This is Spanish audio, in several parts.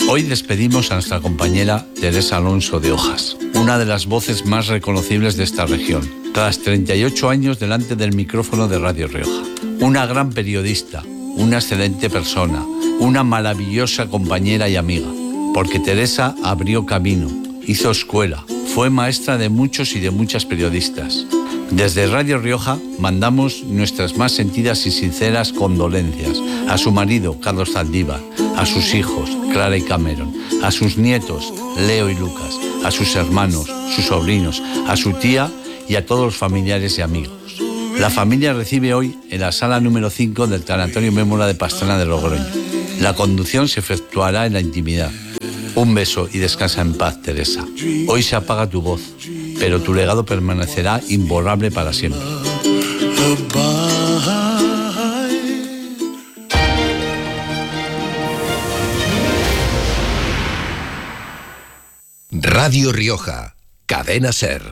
Hoy despedimos a nuestra compañera Teresa Alonso de Hojas, una de las voces más reconocibles de esta región, tras 38 años delante del micrófono de Radio Rioja. Una gran periodista, una excelente persona, una maravillosa compañera y amiga, porque Teresa abrió camino, hizo escuela, fue maestra de muchos y de muchas periodistas. Desde Radio Rioja mandamos nuestras más sentidas y sinceras condolencias a su marido, Carlos Zaldívar, a sus hijos, Clara y Cameron, a sus nietos, Leo y Lucas, a sus hermanos, sus sobrinos, a su tía y a todos los familiares y amigos. La familia recibe hoy en la sala número 5 del Tanatorio Mémola de Pastrana de Logroño. La conducción se efectuará en la intimidad. Un beso y descansa en paz, Teresa. Hoy se apaga tu voz, pero tu legado permanecerá imborrable para siempre. Radio Rioja, Cadena SER.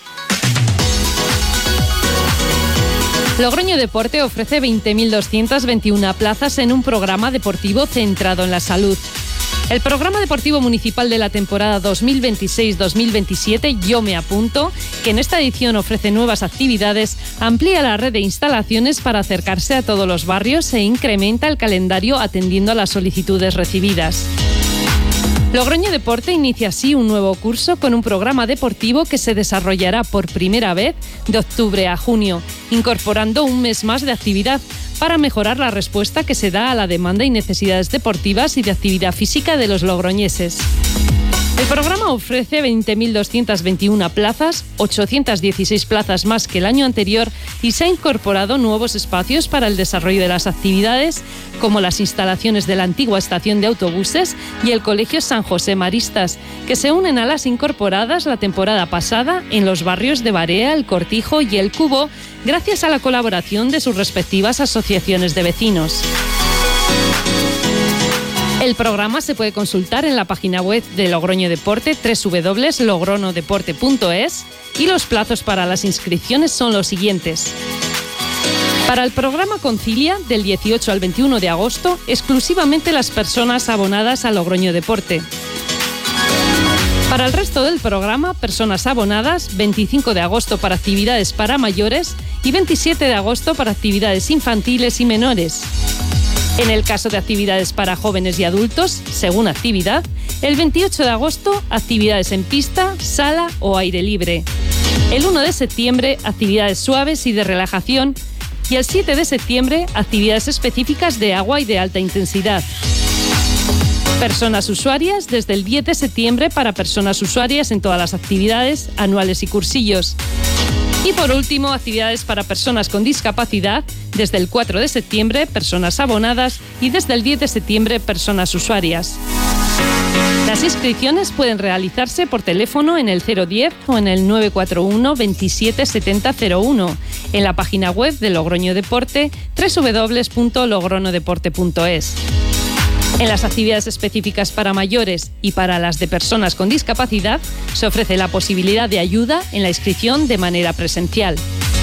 Logroño Deporte ofrece 20.221 plazas en un programa deportivo centrado en la salud. El programa deportivo municipal de la temporada 2026-2027, Yo Me Apunto, que en esta edición ofrece nuevas actividades, amplía la red de instalaciones para acercarse a todos los barrios e incrementa el calendario atendiendo a las solicitudes recibidas. Logroño Deporte inicia así un nuevo curso con un programa deportivo que se desarrollará por primera vez de octubre a junio, incorporando un mes más de actividad para mejorar la respuesta que se da a la demanda y necesidades deportivas y de actividad física de los logroñeses. El programa ofrece 20.221 plazas, 816 plazas más que el año anterior, y se ha incorporado nuevos espacios para el desarrollo de las actividades, como las instalaciones de la antigua estación de autobuses y el Colegio San José Maristas, que se unen a las incorporadas la temporada pasada en los barrios de Barea, El Cortijo y El Cubo, gracias a la colaboración de sus respectivas asociaciones de vecinos. El programa se puede consultar en la página web de Logroño Deporte, www.logronodeporte.es, y los plazos para las inscripciones son los siguientes. Para el programa Concilia, del 18 al 21 de agosto, exclusivamente las personas abonadas a Logroño Deporte. Para el resto del programa, personas abonadas, 25 de agosto para actividades para mayores y 27 de agosto para actividades infantiles y menores. En el caso de actividades para jóvenes y adultos, según actividad, el 28 de agosto, actividades en pista, sala o aire libre. El 1 de septiembre, actividades suaves y de relajación. Y el 7 de septiembre, actividades específicas de agua y de alta intensidad. Personas usuarias, desde el 10 de septiembre para personas usuarias en todas las actividades, anuales y cursillos. Y por último, actividades para personas con discapacidad, desde el 4 de septiembre, personas abonadas, y desde el 10 de septiembre, personas usuarias. Las inscripciones pueden realizarse por teléfono en el 010 o en el 941 27 70 01, en la página web de Logroño Deporte, www.logronodeporte.es. En las actividades específicas para mayores y para las de personas con discapacidad, se ofrece la posibilidad de ayuda en la inscripción de manera presencial.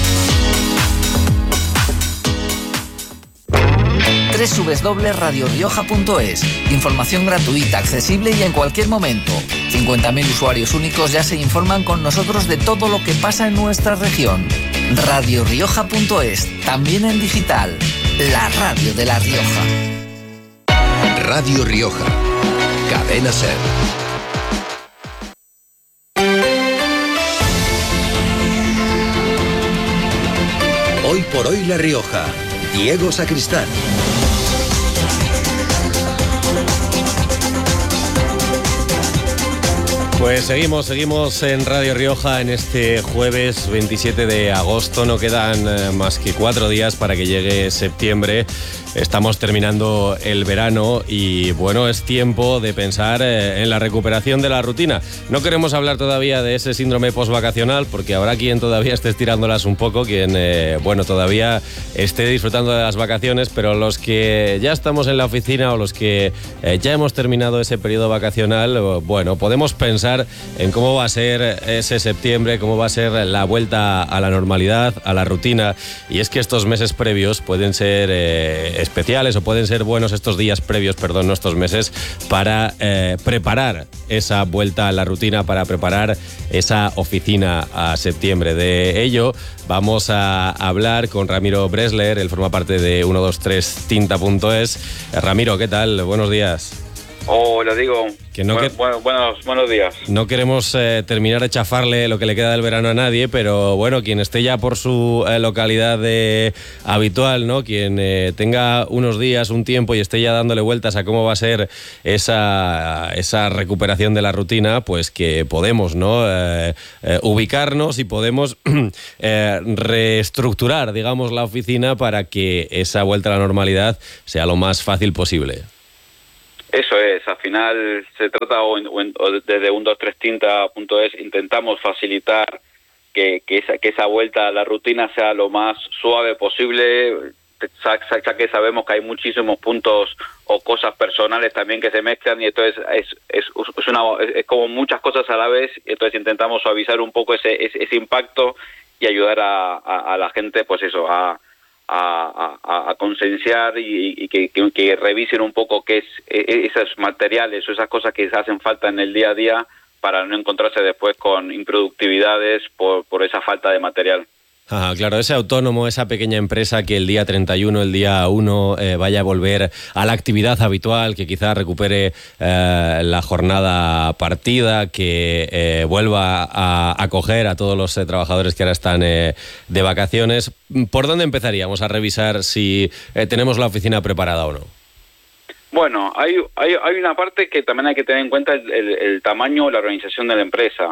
www.radiorioja.es. Información gratuita, accesible y en cualquier momento. 50.000 usuarios únicos ya se informan con nosotros de todo lo que pasa en nuestra región. radiorioja.es, también en digital. La radio de La Rioja. Radio Rioja, Cadena SER. Hoy por hoy La Rioja, Diego Sacristán. Pues seguimos en Radio Rioja en este jueves 27 de agosto. No quedan más que 4 días para que llegue septiembre. Estamos terminando el verano y bueno, es tiempo de pensar en la recuperación de la rutina. No queremos hablar todavía de ese síndrome postvacacional porque habrá quien todavía esté estirándolas un poco, quien todavía esté disfrutando de las vacaciones, pero los que ya estamos en la oficina o los que ya hemos terminado ese periodo vacacional, bueno, podemos pensar en cómo va a ser ese septiembre, cómo va a ser la vuelta a la normalidad, a la rutina, y es que estos meses previos pueden ser especiales o pueden ser buenos estos días previos, no estos meses, para preparar esa vuelta a la rutina, para preparar esa oficina a septiembre. De ello vamos a hablar con Ramiro Bresler, él forma parte de 123tinta.es. Ramiro, ¿qué tal? Buenos días. Hola, Diego. Buenos días. No queremos terminar de chafarle lo que le queda del verano a nadie, pero bueno, quien esté ya por su localidad habitual, ¿no? Quien tenga unos días, un tiempo y esté ya dándole vueltas a cómo va a ser esa recuperación de la rutina, pues que podemos, ¿no? Ubicarnos y podemos reestructurar, digamos, la oficina para que esa vuelta a la normalidad sea lo más fácil posible. Eso es, al final se trata, desde 123tinta.es intentamos facilitar que esa vuelta a la rutina sea lo más suave posible, ya que sabemos que hay muchísimos puntos o cosas personales también que se mezclan, y entonces es como muchas cosas a la vez, y entonces intentamos suavizar un poco ese impacto y ayudar a la gente, pues eso, a concienciar y que revisen un poco qué es esos materiales o esas cosas que hacen falta en el día a día para no encontrarse después con improductividades por esa falta de material. Ah, claro, ese autónomo, esa pequeña empresa que el día 31, el día 1 vaya a volver a la actividad habitual, que quizás recupere la jornada partida, que vuelva a acoger a todos los trabajadores que ahora están de vacaciones. ¿Por dónde empezaríamos a revisar si tenemos la oficina preparada o no? Bueno, hay una parte que también hay que tener en cuenta, el tamaño o la organización de la empresa.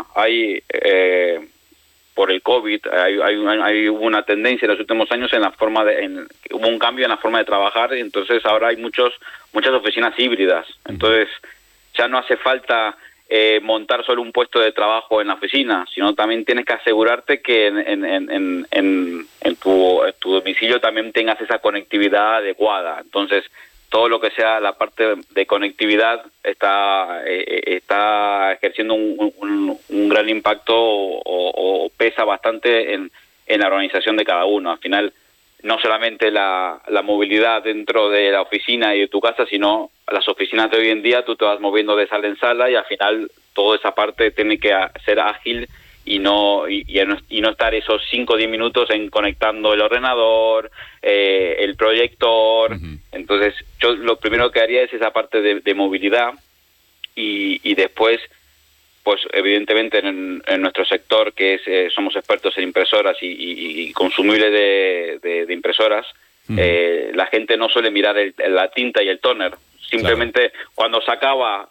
Por el COVID, hay una tendencia en los últimos años hubo un cambio en la forma de trabajar, y entonces ahora hay muchas oficinas híbridas. Entonces ya no hace falta montar solo un puesto de trabajo en la oficina, sino también tienes que asegurarte que en tu domicilio también tengas esa conectividad adecuada. Entonces todo lo que sea la parte de conectividad está ejerciendo un gran impacto o pesa bastante en la organización de cada uno. Al final, no solamente la movilidad dentro de la oficina y de tu casa, sino las oficinas de hoy en día, tú te vas moviendo de sala en sala, y al final toda esa parte tiene que ser ágil y no estar esos 5 o 10 minutos en conectando el ordenador, el proyector. Uh-huh. Entonces yo lo primero que haría es esa parte de movilidad, y después, pues evidentemente en nuestro sector, que somos expertos en impresoras y consumibles de impresoras, uh-huh. La gente no suele mirar la tinta y el tóner. Simplemente, claro, cuando se acaba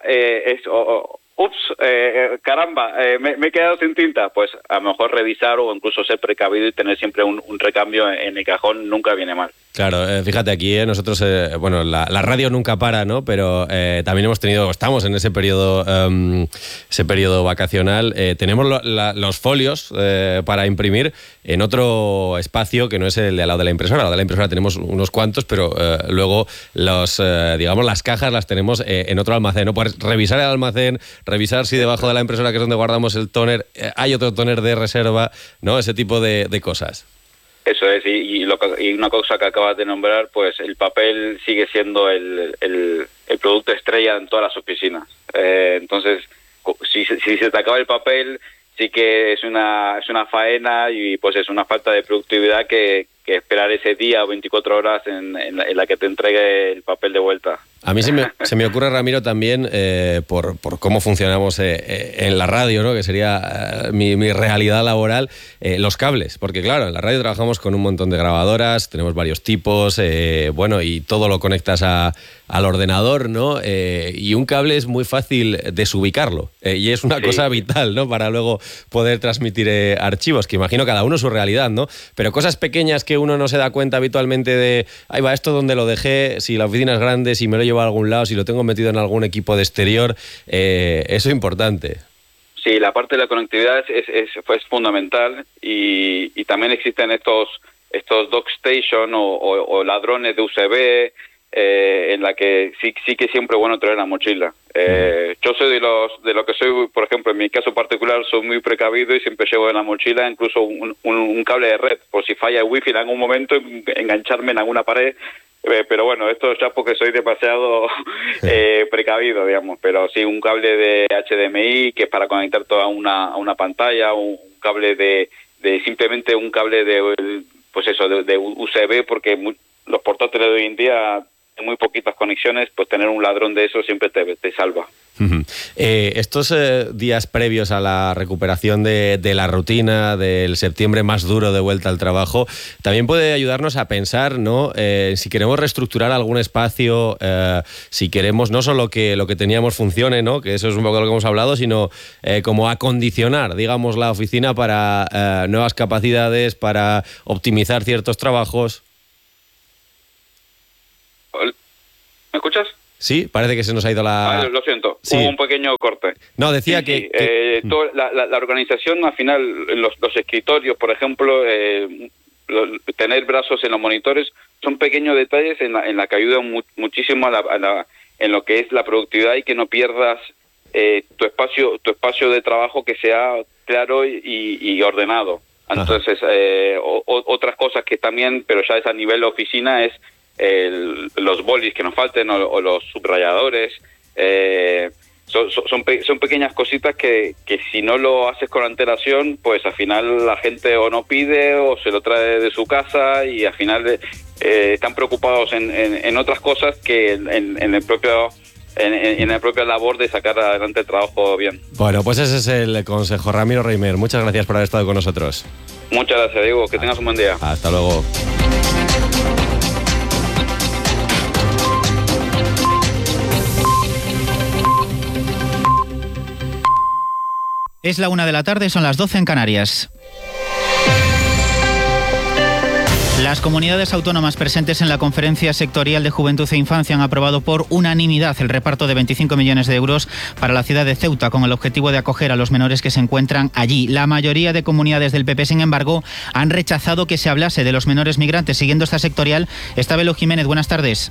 caramba, me he quedado sin tinta, pues a lo mejor revisar o incluso ser precavido y tener siempre un recambio en el cajón nunca viene mal. Claro, fíjate aquí, nosotros, la radio nunca para, ¿no? Pero también estamos en ese periodo vacacional. Tenemos los folios para imprimir en otro espacio que no es el de al lado de la impresora. Al lado de la impresora tenemos unos cuantos, pero luego las cajas las tenemos en otro almacén, ¿no? Pues revisar el almacén, revisar si debajo de la impresora, que es donde guardamos el tóner, hay otro tóner de reserva, ¿no? Ese tipo de cosas. Eso es, y una cosa que acabas de nombrar, pues el papel sigue siendo el producto estrella en todas las oficinas. Entonces, si se te acaba el papel, sí que es una faena, y pues es una falta de productividad que esperar ese día o 24 horas en la que te entregue el papel de vuelta. A mí se me ocurre, Ramiro, también por cómo funcionamos en la radio, ¿no? Que sería mi realidad laboral, los cables. Porque claro, en la radio trabajamos con un montón de grabadoras, tenemos varios tipos, y todo lo conectas al ordenador, ¿no? Y un cable es muy fácil desubicarlo, y es una cosa vital, ¿no? Para luego poder transmitir archivos, que imagino cada uno su realidad, ¿no? Pero cosas pequeñas que uno no se da cuenta habitualmente de, ahí va, esto donde lo dejé, si la oficina es grande, si me lo llevo a algún lado, si lo tengo metido en algún equipo de exterior, eso es importante. Sí, la parte de la conectividad es fundamental, y también existen estos dockstation o ladrones de USB en la que sí que siempre es bueno traer la mochila. Yo soy de lo que soy, por ejemplo, en mi caso particular, soy muy precavido y siempre llevo en la mochila incluso un cable de red, por si falla el wifi en algún momento, engancharme en alguna pared. Pero bueno, esto ya porque soy demasiado precavido, digamos. Pero sí, un cable de HDMI que es para conectar toda una pantalla, un cable de simplemente un cable de USB, porque los portátiles de hoy en día, en muy poquitas conexiones, pues tener un ladrón de eso siempre te salva. Estos días previos a la recuperación de la rutina, del septiembre más duro de vuelta al trabajo, también puede ayudarnos a pensar, ¿no? Si queremos reestructurar algún espacio, si queremos no solo que lo que teníamos funcione, ¿no? Que eso es un poco lo que hemos hablado, sino como acondicionar, digamos, la oficina para nuevas capacidades, para optimizar ciertos trabajos. ¿Me escuchas? Sí, parece que se nos ha ido la... Lo siento, sí. Hubo un pequeño corte. No, decía que... Toda la organización, al final, los escritorios, por ejemplo, tener brazos en los monitores, son pequeños detalles en la que ayudan muchísimo en lo que es la productividad, y que no pierdas tu espacio de trabajo, que sea claro y ordenado. Entonces, otras cosas que también, pero ya es a nivel de oficina, es los bolis que nos falten o los subrayadores. Son pequeñas cositas que si no lo haces con antelación, pues al final la gente o no pide o se lo trae de su casa, y al final están preocupados en otras cosas que en la propia labor de sacar adelante el trabajo bien. Bueno, pues ese es el consejo. Ramiro Reimer, muchas gracias por haber estado con nosotros. Muchas gracias, Diego. Que tengas un buen día. Hasta luego. Es la 1 de la tarde, son las 12 en Canarias. Las comunidades autónomas presentes en la Conferencia Sectorial de Juventud e Infancia han aprobado por unanimidad el reparto de 25 millones de euros para la ciudad de Ceuta, con el objetivo de acoger a los menores que se encuentran allí. La mayoría de comunidades del PP, sin embargo, han rechazado que se hablase de los menores migrantes. Siguiendo esta sectorial está Belu Jiménez. Buenas tardes.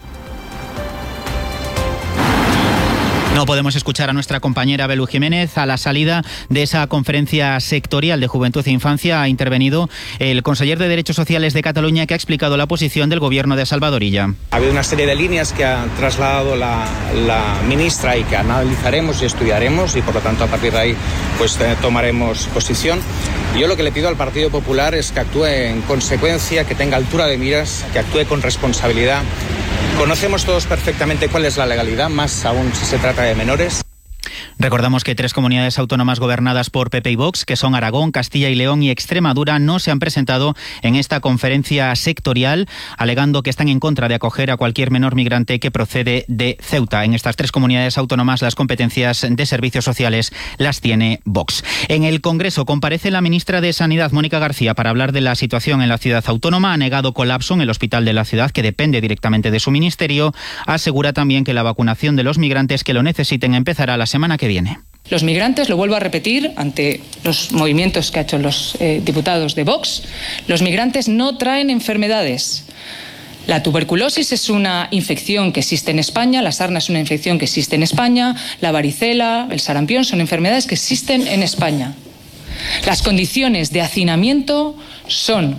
No podemos escuchar a nuestra compañera Belu Jiménez. A la salida de esa conferencia sectorial de Juventud e Infancia ha intervenido el conseller de Derechos Sociales de Cataluña, que ha explicado la posición del gobierno de Salvador Illa. Ha habido una serie de líneas que ha trasladado la ministra y que analizaremos y estudiaremos, y por lo tanto a partir de ahí pues tomaremos posición. Yo lo que le pido al Partido Popular es que actúe en consecuencia, que tenga altura de miras, que actúe con responsabilidad. Conocemos todos perfectamente cuál es la legalidad, más aún si se trata de menores. Recordamos que 3 comunidades autónomas gobernadas por PP y Vox, que son Aragón, Castilla y León y Extremadura, no se han presentado en esta conferencia sectorial, alegando que están en contra de acoger a cualquier menor migrante que procede de Ceuta. En estas 3 comunidades autónomas las competencias de servicios sociales las tiene Vox. En el Congreso comparece la ministra de Sanidad, Mónica García, para hablar de la situación en la ciudad autónoma. Ha negado colapso en el hospital de la ciudad, que depende directamente de su ministerio. Asegura también que la vacunación de los migrantes que lo necesiten empezará la semana que viene. Los migrantes, lo vuelvo a repetir ante los movimientos que han hecho los diputados de Vox, los migrantes no traen enfermedades. La tuberculosis es una infección que existe en España, la sarna es una infección que existe en España, la varicela, el sarampión son enfermedades que existen en España. Las condiciones de hacinamiento son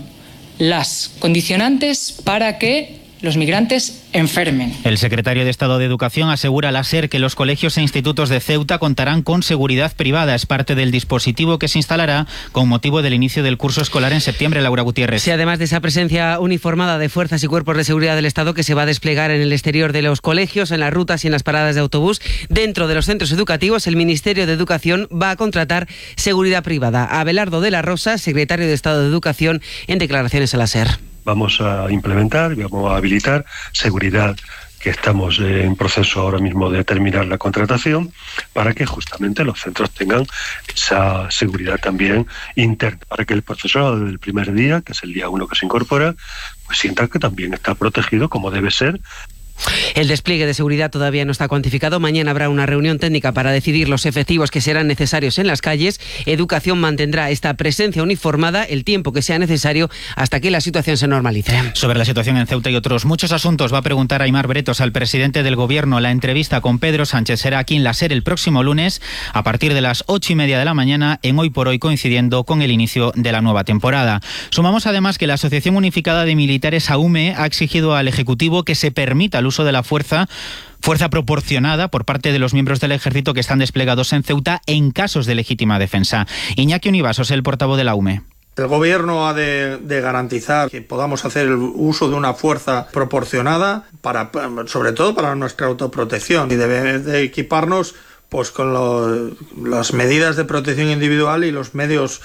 las condicionantes para que los migrantes enfermen. El secretario de Estado de Educación asegura a la SER que los colegios e institutos de Ceuta contarán con seguridad privada. Es parte del dispositivo que se instalará con motivo del inicio del curso escolar en septiembre. Laura Gutiérrez. Sí, además de esa presencia uniformada de fuerzas y cuerpos de seguridad del Estado que se va a desplegar en el exterior de los colegios, en las rutas y en las paradas de autobús, dentro de los centros educativos, el Ministerio de Educación va a contratar seguridad privada. Abelardo de la Rosa, secretario de Estado de Educación, en declaraciones a la SER. Vamos a implementar, vamos a habilitar seguridad, que estamos en proceso ahora mismo de terminar la contratación, para que justamente los centros tengan esa seguridad también interna, para que el profesorado desde el primer día, que es el día 1 que se incorpora, pues sienta que también está protegido como debe ser. El despliegue de seguridad todavía no está cuantificado. Mañana habrá una reunión técnica para decidir los efectivos que serán necesarios en las calles. Educación mantendrá esta presencia uniformada el tiempo que sea necesario hasta que la situación se normalice. Sobre la situación en Ceuta y otros muchos asuntos va a preguntar Aimar Bretos al presidente del Gobierno. La entrevista con Pedro Sánchez será aquí en la SER el próximo lunes a partir de las 8:30 de la mañana en Hoy por Hoy, coincidiendo con el inicio de la nueva temporada. Sumamos además que la Asociación Unificada de Militares AUME ha exigido al Ejecutivo que se permita el uso de la fuerza proporcionada por parte de los miembros del Ejército que están desplegados en Ceuta en casos de legítima defensa. Iñaki Univasos, el portavoz de la UME. El Gobierno ha de garantizar que podamos hacer el uso de una fuerza proporcionada, sobre todo para nuestra autoprotección, y debe de equiparnos pues con las medidas de protección individual y los medios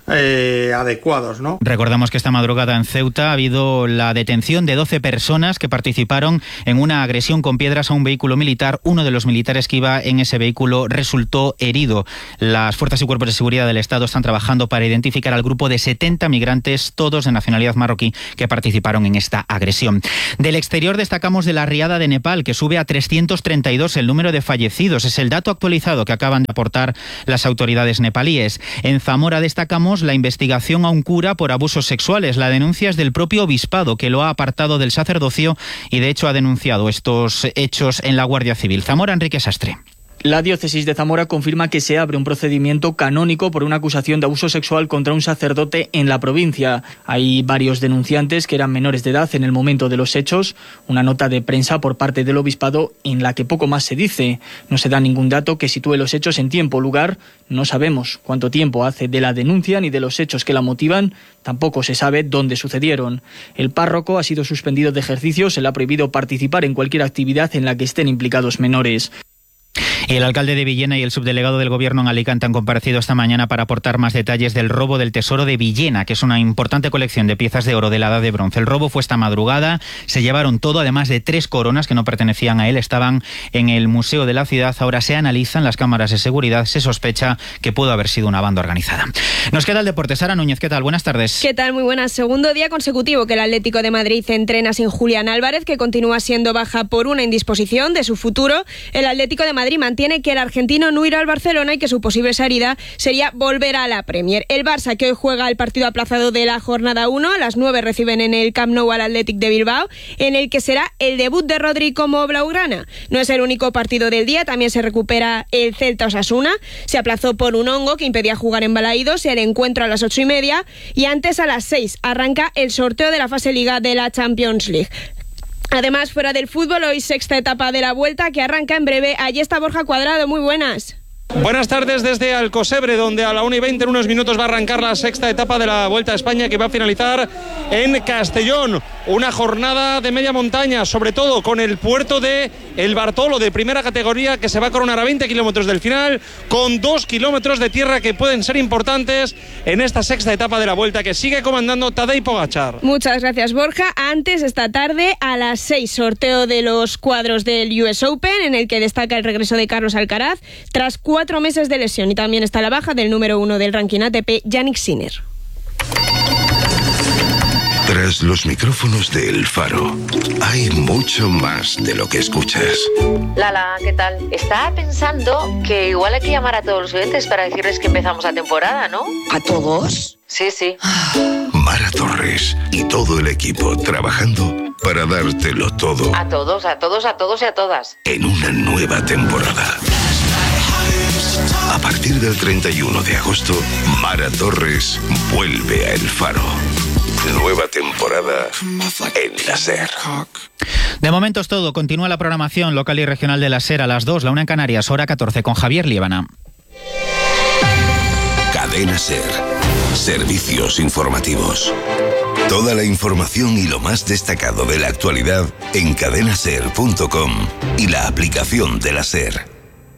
adecuados, ¿no? Recordamos que esta madrugada en Ceuta ha habido la detención de 12 personas que participaron en una agresión con piedras a un vehículo militar. Uno de los militares que iba en ese vehículo resultó herido. Las fuerzas y cuerpos de seguridad del Estado están trabajando para identificar al grupo de 70 migrantes, todos de nacionalidad marroquí, que participaron en esta agresión. Del exterior destacamos de la riada de Nepal, que sube a 332 el número de fallecidos. Es el dato actualizado que acaban de aportar las autoridades nepalíes. En Zamora destacamos la investigación a un cura por abusos sexuales. La denuncia es del propio obispado, que lo ha apartado del sacerdocio y de hecho ha denunciado estos hechos en la Guardia Civil. Zamora, Enrique Sastre. La diócesis de Zamora confirma que se abre un procedimiento canónico por una acusación de abuso sexual contra un sacerdote en la provincia. Hay varios denunciantes que eran menores de edad en el momento de los hechos. Una nota de prensa por parte del obispado en la que poco más se dice. No se da ningún dato que sitúe los hechos en tiempo o lugar. No sabemos cuánto tiempo hace de la denuncia ni de los hechos que la motivan. Tampoco se sabe dónde sucedieron. El párroco ha sido suspendido de ejercicio. Se le ha prohibido participar en cualquier actividad en la que estén implicados menores. El alcalde de Villena y el subdelegado del Gobierno en Alicante han comparecido esta mañana para aportar más detalles del robo del Tesoro de Villena, que es una importante colección de piezas de oro de la Edad de Bronce. El robo fue esta madrugada, se llevaron todo, además de 3 coronas que no pertenecían a él, estaban en el Museo de la Ciudad. Ahora se analizan las cámaras de seguridad, se sospecha que pudo haber sido una banda organizada. Nos queda el deporte. Sara Núñez, ¿qué tal? Buenas tardes. ¿Qué tal? Muy buenas. Segundo día consecutivo que el Atlético de Madrid entrena sin Julián Álvarez, que continúa siendo baja por una indisposición de su futuro. El Atlético de Madrid mantiene que el argentino no irá al Barcelona y que su posible salida sería volver a la Premier. El Barça, que hoy juega el partido aplazado de la jornada 1, a las 9 reciben en el Camp Nou al Athletic de Bilbao, en el que será el debut de Rodri como blaugrana. No es el único partido del día, también se recupera el Celta Osasuna. Se aplazó por un hongo que impedía jugar en Balaídos, el encuentro a las 8:30, y antes a las 6 arranca el sorteo de la fase Liga de la Champions League. Además, fuera del fútbol, hoy sexta etapa de la Vuelta que arranca en breve. Allí está Borja Cuadrado, muy buenas. Buenas tardes desde Alcosebre, donde a la 1:20 en unos minutos va a arrancar la sexta etapa de la Vuelta a España, que va a finalizar en Castellón. Una jornada de media montaña, sobre todo con el puerto de El Bartolo, de primera categoría, que se va a coronar a 20 kilómetros del final, con 2 kilómetros de tierra que pueden ser importantes en esta sexta etapa de la Vuelta, que sigue comandando Tadej Pogačar. Muchas gracias, Borja. Antes, esta tarde, a las 6, sorteo de los cuadros del US Open, en el que destaca el regreso de Carlos Alcaraz, tras 4 meses de lesión, y también está la baja del número 1 del ranking ATP, Jannik Sinner. Tras los micrófonos de El Faro, hay mucho más de lo que escuchas. Lala, ¿qué tal? Estaba pensando que igual hay que llamar a todos los oyentes para decirles que empezamos la temporada, ¿no? ¿A todos? Sí, sí. Mara Torres y todo el equipo trabajando para dártelo todo. A todos, a todos, a todos y a todas. En una nueva temporada. A partir del 31 de agosto, Mara Torres vuelve a El Faro. Nueva temporada en la SER. De momento es todo. Continúa la programación local y regional de la SER a las 2, la 1 en Canarias, hora 14, con Javier Líbana. Cadena SER. Servicios informativos. Toda la información y lo más destacado de la actualidad en cadenaser.com y la aplicación de la SER.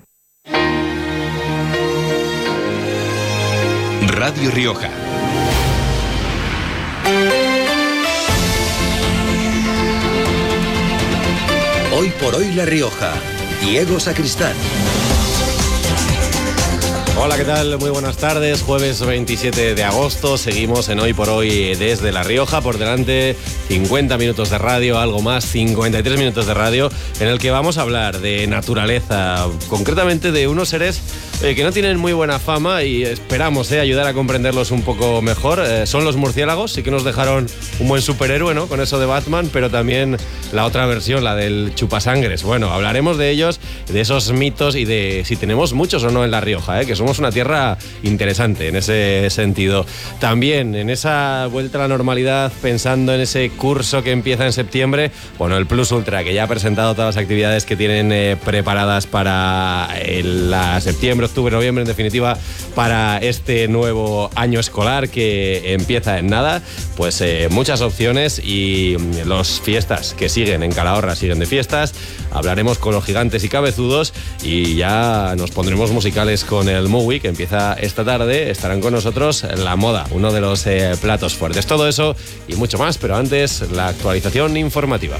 Radio Rioja. Hoy por hoy La Rioja. Diego Sacristán. Hola, ¿qué tal? Muy buenas tardes. Jueves 27 de agosto. Seguimos en Hoy por Hoy desde La Rioja. Por delante 50 minutos de radio, algo más, 53 minutos de radio, en el que vamos a hablar de naturaleza, concretamente de unos seres que no tienen muy buena fama y esperamos ayudar a comprenderlos un poco mejor. Son los murciélagos. Sí que nos dejaron un buen superhéroe, ¿no?, con eso de Batman, pero también la otra versión, la del chupasangres. Bueno, hablaremos de ellos, de esos mitos y de si tenemos muchos o no en La Rioja, que somos una tierra interesante en ese sentido. También en esa vuelta a la normalidad, pensando en ese curso que empieza en septiembre, bueno, el Plus Ultra, que ya ha presentado todas las actividades que tienen preparadas para la septiembre, octubre, noviembre, en definitiva, para este nuevo año escolar que empieza en nada. Pues muchas opciones y los fiestas que siguen en Calahorra siguen de fiestas. Hablaremos con los gigantes y cabezudos y ya nos pondremos musicales con el Movie, que empieza esta tarde. Estarán con nosotros La Moda, uno de los platos fuertes. Todo eso y mucho más, pero antes la actualización informativa.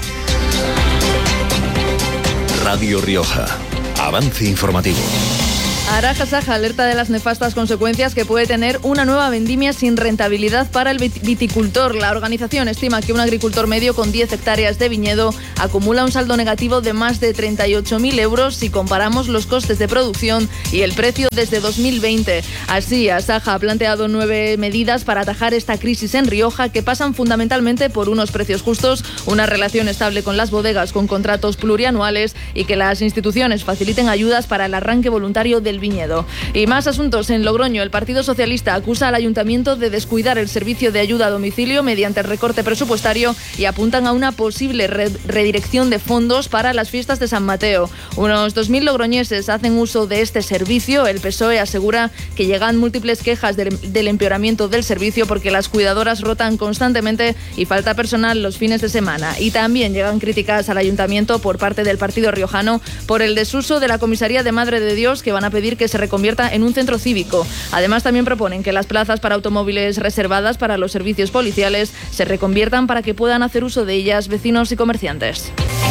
Radio Rioja. Avance informativo. Araja Saja alerta de las nefastas consecuencias que puede tener una nueva vendimia sin rentabilidad para el viticultor. La organización estima que un agricultor medio con 10 hectáreas de viñedo acumula un saldo negativo de más de 38.000 euros si comparamos los costes de producción y el precio desde 2020. Así, Asaja ha planteado 9 medidas para atajar esta crisis en Rioja, que pasan fundamentalmente por unos precios justos, una relación estable con las bodegas con contratos plurianuales y que las instituciones faciliten ayudas para el arranque voluntario del viñedo. Y más asuntos. En Logroño, el Partido Socialista acusa al Ayuntamiento de descuidar el servicio de ayuda a domicilio mediante el recorte presupuestario y apuntan a una posible redirección de fondos para las fiestas de San Mateo. Unos 2.000 logroñeses hacen uso de este servicio. El PSOE asegura que llegan múltiples quejas del empeoramiento del servicio porque las cuidadoras rotan constantemente y falta personal los fines de semana. Y también llegan críticas al Ayuntamiento por parte del Partido Riojano por el desuso de la comisaría de Madre de Dios, que van a pedir que se reconvierta en un centro cívico. Además, también proponen que las plazas para automóviles reservadas para los servicios policiales se reconviertan para que puedan hacer uso de ellas vecinos y comerciantes.